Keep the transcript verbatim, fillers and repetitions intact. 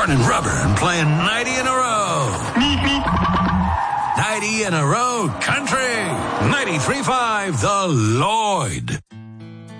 burning rubber and playing ninety in a row. ninety in a row country. ninety-three point five The Lloyd.